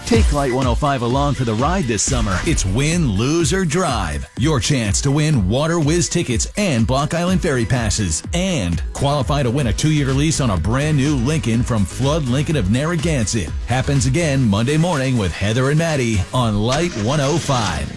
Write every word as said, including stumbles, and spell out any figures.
Take Light one oh five along for the ride this summer. It's win, lose, or drive. Your chance to win Water Whiz tickets and Block Island Ferry passes. And qualify to win a two-year lease on a brand new Lincoln from Flood Lincoln of Narragansett. Happens again Monday morning with Heather and Maddie on Light one oh five.